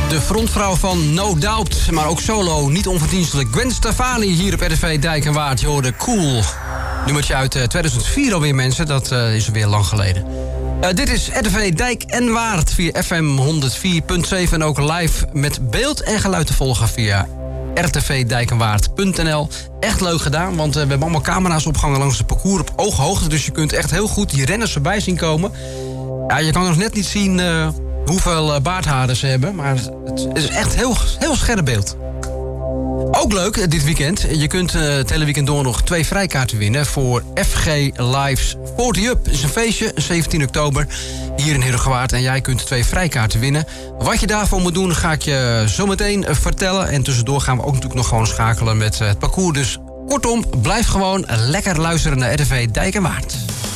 De frontvrouw van No Doubt, maar ook solo, niet onverdienstelijk. Gwen Stefani hier op RTV Dijk en Waard. Je hoorde Cool. Nummertje uit 2004 alweer, mensen. Dat is alweer lang geleden. Dit is RTV Dijk en Waard via FM 104.7 en ook live met beeld en geluid te volgen via rtvdijkenwaard.nl. Echt leuk gedaan, want we hebben allemaal camera's opgehangen langs het parcours op ooghoogte. Dus je kunt echt heel goed die renners erbij zien komen. Ja, je kan nog net niet zien hoeveel baardharen ze hebben, maar het is echt heel scherp beeld. Ook leuk dit weekend. Je kunt het hele weekend door nog 2 vrijkaarten winnen voor FG Live's 40 Up. Het is een feestje, 17 oktober, hier in Heerhugowaard. En jij kunt 2 vrijkaarten winnen. Wat je daarvoor moet doen, ga ik je zo meteen vertellen. En tussendoor gaan we ook natuurlijk nog gewoon schakelen met het parcours. Dus kortom, blijf gewoon lekker luisteren naar RTV Dijk en Waard.